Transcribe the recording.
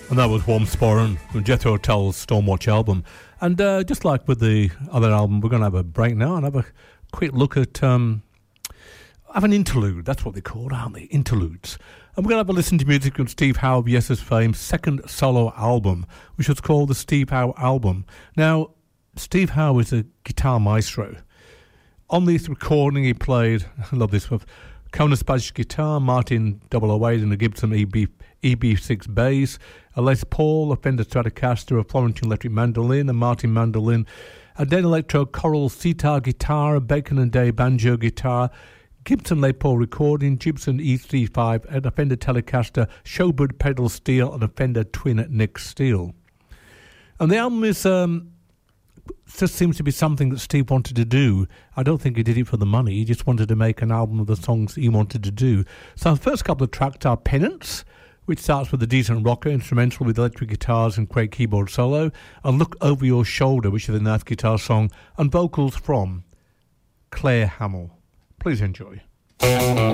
And that was Warm Sporran from Jethro Tull's Stormwatch album. And just like with the other album, we're going to have a break now and have a quick look at... have an interlude. That's what they're called, aren't they? Interludes. And we're going to have a listen to music from Steve Howe of Yes's fame, second solo album, which was called the Steve Howe Album. Now, Steve Howe is a guitar maestro. On this recording, he played, I love this, with Kona Spanish guitar, Martin 008 and a Gibson EB6 bass, a Les Paul, a Fender Stratocaster, a Florentine electric mandolin, a Martin mandolin, a Den Electro Coral sitar guitar, a Bacon and Day banjo guitar, Gibson Les Paul recording, Gibson E35, and a Fender Telecaster, Showbird pedal steel, and a Fender Twin Neck steel. And the album is just seems to be something that Steve wanted to do. I don't think he did it for the money. He just wanted to make an album of the songs he wanted to do. So the first couple of tracks are Penance, which starts with a decent rocker, instrumental with electric guitars and great keyboard solo, and Look Over Your Shoulder, which is a nice guitar song, and vocals from Claire Hamill. Please enjoy.